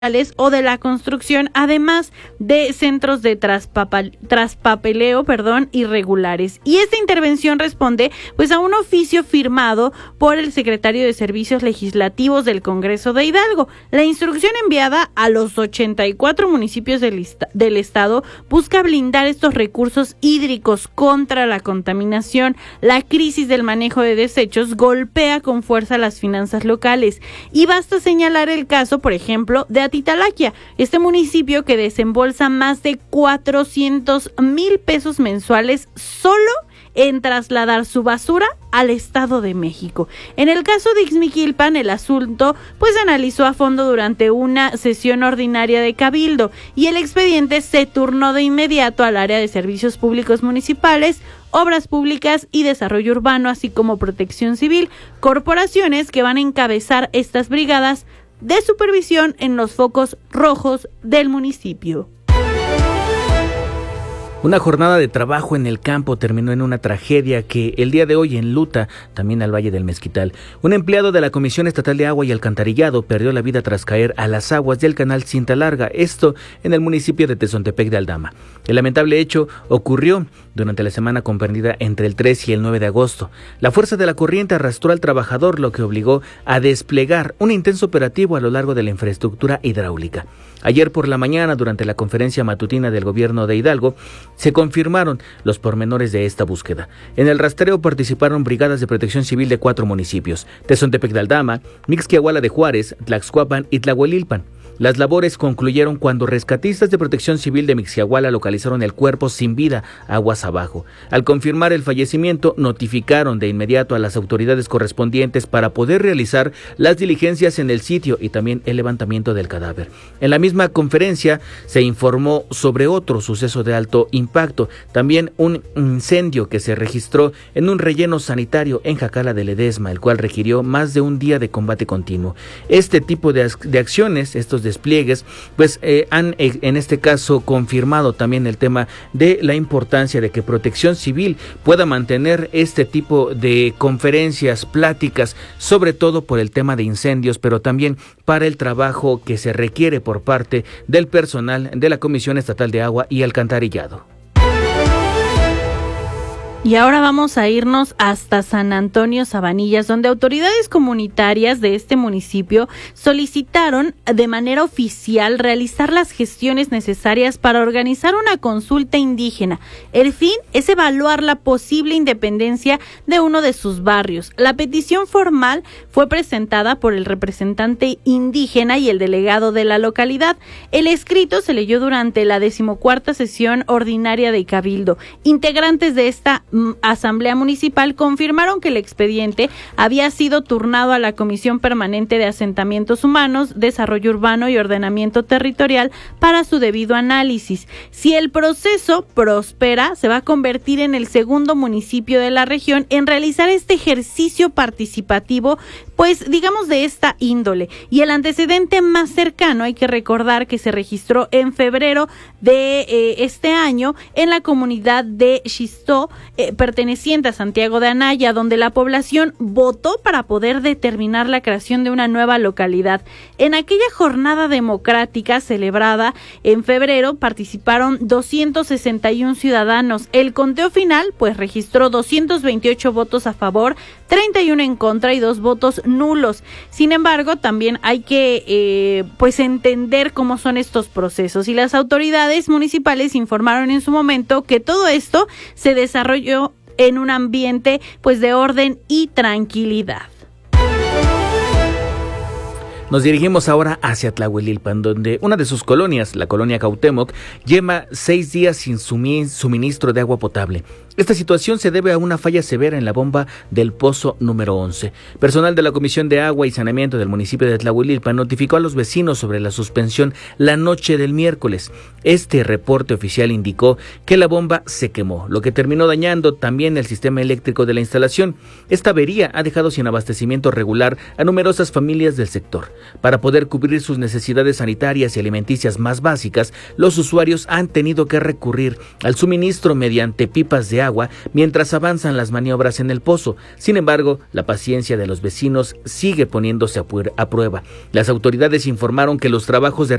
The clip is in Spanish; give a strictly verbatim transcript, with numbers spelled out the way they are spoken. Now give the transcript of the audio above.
o de la construcción, además de centros de traspapal, traspapeleo, perdón, irregulares. Y esta intervención responde pues a un oficio firmado por el secretario de Servicios Legislativos del Congreso de Hidalgo. La instrucción enviada a los ochenta y cuatro municipios del, del estado busca blindar estos recursos hídricos contra la contaminación. La crisis del manejo de desechos golpea con fuerza las finanzas locales y basta señalar el caso, por ejemplo, de Titalaquia, este municipio que desembolsa más de cuatrocientos mil pesos mensuales solo en trasladar su basura al Estado de México. En el caso de Ixmiquilpan, el asunto pues se analizó a fondo durante una sesión ordinaria de Cabildo y el expediente se turnó de inmediato al área de Servicios Públicos Municipales, Obras Públicas y Desarrollo Urbano, así como Protección Civil, corporaciones que van a encabezar estas brigadas de supervisión en los focos rojos del municipio. Una jornada de trabajo en el campo terminó en una tragedia que el día de hoy enluta también al Valle del Mezquital. Un empleado de la Comisión Estatal de Agua y Alcantarillado perdió la vida tras caer a las aguas del canal Cinta Larga, esto en el municipio de Tezontepec de Aldama. El lamentable hecho ocurrió durante la semana comprendida entre el tres y el nueve de agosto. La fuerza de la corriente arrastró al trabajador, lo que obligó a desplegar un intenso operativo a lo largo de la infraestructura hidráulica. Ayer por la mañana, durante la conferencia matutina del gobierno de Hidalgo, se confirmaron los pormenores de esta búsqueda. En el rastreo participaron brigadas de protección civil de cuatro municipios: Tezontepec de Aldama, Mixquiahuala de Juárez, Tlaxcuapan y Tlahuelilpan. Las labores concluyeron cuando rescatistas de Protección Civil de Mixquiahuala localizaron el cuerpo sin vida aguas abajo. Al confirmar el fallecimiento, notificaron de inmediato a las autoridades correspondientes para poder realizar las diligencias en el sitio y también el levantamiento del cadáver. En la misma conferencia se informó sobre otro suceso de alto impacto, también un incendio que se registró en un relleno sanitario en Jacala de Ledesma, el cual requirió más de un día de combate continuo. Este tipo de, de acciones, estos despliegues, pues eh, han eh, en este caso confirmado también el tema de la importancia de que Protección Civil pueda mantener este tipo de conferencias, pláticas, sobre todo por el tema de incendios, pero también para el trabajo que se requiere por parte del personal de la Comisión Estatal de Agua y Alcantarillado. Y ahora vamos a irnos hasta San Antonio Sabanillas, donde autoridades comunitarias de este municipio solicitaron de manera oficial realizar las gestiones necesarias para organizar una consulta indígena. El fin es evaluar la posible independencia de uno de sus barrios. La petición formal fue presentada por el representante indígena y el delegado de la localidad. El escrito se leyó durante la decimocuarta sesión ordinaria de Cabildo. Integrantes de esta Asamblea Municipal confirmaron que el expediente había sido turnado a la Comisión Permanente de Asentamientos Humanos, Desarrollo Urbano y Ordenamiento Territorial para su debido análisis. Si el proceso prospera, se va a convertir en el segundo municipio de la región en realizar este ejercicio participativo, pues digamos de esta índole. Y el antecedente más cercano, hay que recordar que se registró en febrero de eh, este año en la comunidad de Xistó, eh, perteneciente a Santiago de Anaya, donde la población votó para poder determinar la creación de una nueva localidad. En aquella jornada democrática celebrada en febrero participaron doscientos sesenta y uno ciudadanos. El conteo final pues registró doscientos veintiocho votos a favor, treinta y uno en contra y dos votos nulos. Sin embargo, también hay que eh, pues entender cómo son estos procesos, y las autoridades municipales informaron en su momento que todo esto se desarrolló en un ambiente pues de orden y tranquilidad. Nos dirigimos ahora hacia Tlahuelilpan, donde una de sus colonias, la colonia Cautemoc, lleva seis días sin suministro de agua potable. Esta situación se debe a una falla severa en la bomba del pozo número once. Personal de la Comisión de Agua y Saneamiento del municipio de Tlahuelilpan notificó a los vecinos sobre la suspensión la noche del miércoles. Este reporte oficial indicó que la bomba se quemó, lo que terminó dañando también el sistema eléctrico de la instalación. Esta avería ha dejado sin abastecimiento regular a numerosas familias del sector. Para poder cubrir sus necesidades sanitarias y alimenticias más básicas, los usuarios han tenido que recurrir al suministro mediante pipas de de agua mientras avanzan las maniobras en el pozo. Sin embargo, la paciencia de los vecinos sigue poniéndose a prueba. Las autoridades informaron que los trabajos de